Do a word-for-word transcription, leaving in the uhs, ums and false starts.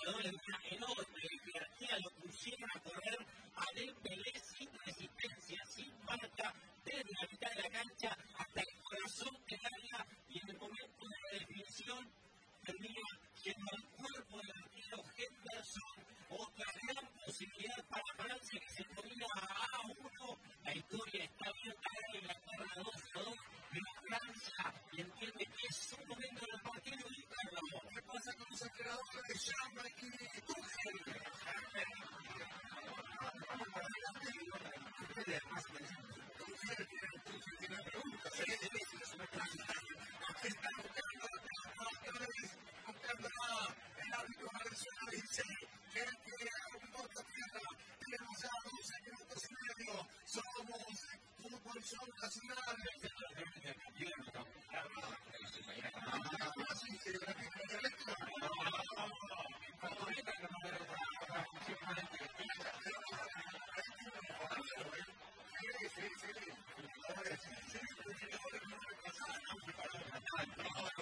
jugadores de una enorme jerarquía lo pusieron a correr a Dembélé sin resistencia, sin marca, desde la mitad de la cancha hasta el corazón del área y en el momento de la definición termina siendo el cuerpo del arquero Henderson, otra gran posibilidad para Francia que se ponía a uno. La historia está abierta ahora en la cuadra dos a dos, pero Francia entiende que es su momento en el partido y Carlos. ¿Qué pasa con los entrenadores de Chamba y Tuchel? Tuchel tiene preguntas, ¿eh? Es una clase. Aquí está buscando el árbitro a ver si lo dice. Quiere que un voto tierra. Tenemos ya doce minutos y medio. Somos Fútbol Show Nacional. Sí, sí, sí, sí.